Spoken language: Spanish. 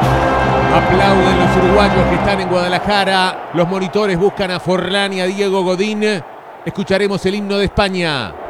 Aplauden los uruguayos que están en Guadalajara. Los monitores buscan a Forlán y a Diego Godín. Escucharemos el himno de España.